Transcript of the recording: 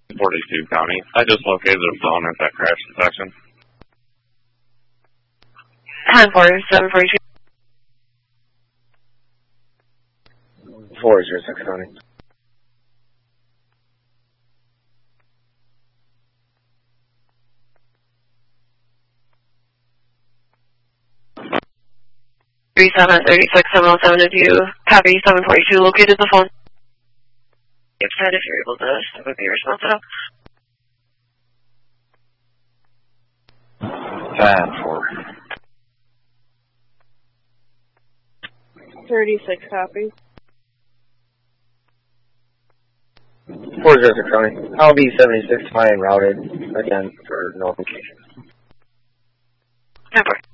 42 County. I just located a phone at that crash intersection. 10-4, 742. 406 County. Seven 707. If you copy 742, located the phone. If you're able to step up your response at all. 10-4. 36 copies. 406 County. I'll be 76 to my routed again for notification. 10-4.